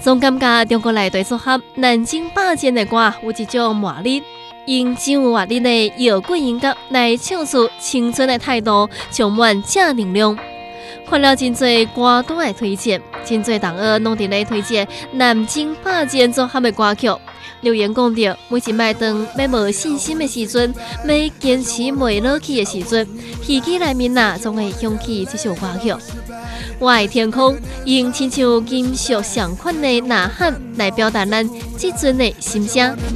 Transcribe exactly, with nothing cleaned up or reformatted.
总感觉中国内地组合南京霸剑的歌有一种魔力，用真有活力的摇滚音乐来唱出青春的态度，充满正能量。看了真侪歌单的推荐，真侪同学拢伫咧推荐南京霸剑组合的歌曲。留言讲到，每一摆当要无信心的时阵，要坚持袂落去的时阵，耳机内面啊总会响起这首歌曲。我爱天空，用亲像金属相款的呐喊来表达咱即阵的心声。